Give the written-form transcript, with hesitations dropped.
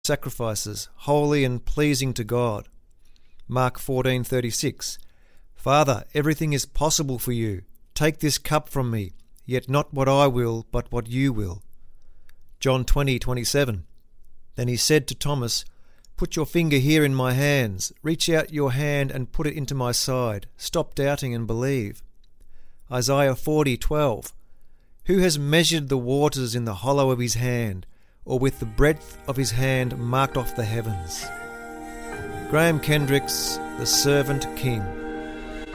sacrifices, holy and pleasing to God. Mark 14:36. Father, everything is possible for you. Take this cup from me, yet not what I will, but what you will. John 20:27. Then he said to Thomas, Put your finger here in my hands. Reach out your hand and put it into my side. Stop doubting and believe. Isaiah 40:12. Who has measured the waters in the hollow of his hand, or with the breadth of his hand marked off the heavens? Graham Kendricks, The Servant King.